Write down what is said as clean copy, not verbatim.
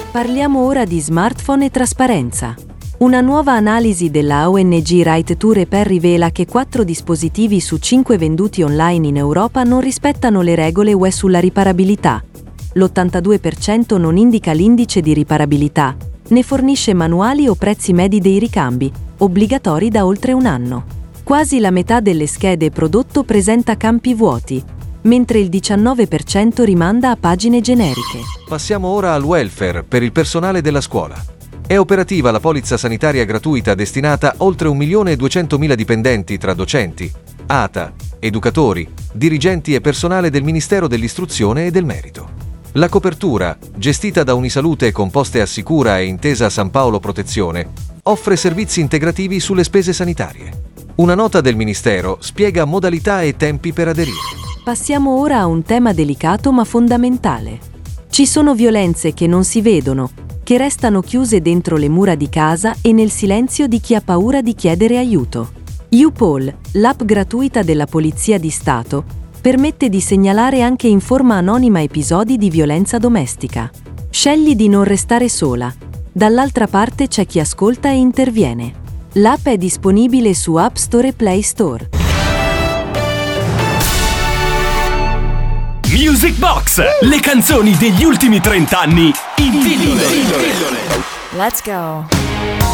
Parliamo ora di smartphone e trasparenza. Una nuova analisi della ONG Right to Repair rivela che 4 dispositivi su 5 venduti online in Europa non rispettano le regole UE sulla riparabilità. L'82% non indica l'indice di riparabilità, né fornisce manuali o prezzi medi dei ricambi, obbligatori da oltre un anno. Quasi la metà delle schede prodotto presenta campi vuoti, mentre il 19% rimanda a pagine generiche. Passiamo ora al welfare per il personale della scuola. È operativa la polizza sanitaria gratuita destinata a oltre 1.200.000 dipendenti tra docenti, ATA, educatori, dirigenti e personale del Ministero dell'Istruzione e del Merito. La copertura, gestita da Unisalute con Poste Assicura e Intesa San Paolo Protezione, offre servizi integrativi sulle spese sanitarie. Una nota del Ministero spiega modalità e tempi per aderire. Passiamo ora a un tema delicato ma fondamentale. Ci sono violenze che non si vedono, che restano chiuse dentro le mura di casa e nel silenzio di chi ha paura di chiedere aiuto. YouPol, l'app gratuita della Polizia di Stato, permette di segnalare anche in forma anonima episodi di violenza domestica. Scegli di non restare sola. Dall'altra parte c'è chi ascolta e interviene. L'app è disponibile su App Store e Play Store. Music Box, le canzoni degli ultimi 30 anni in pillole. Let's go.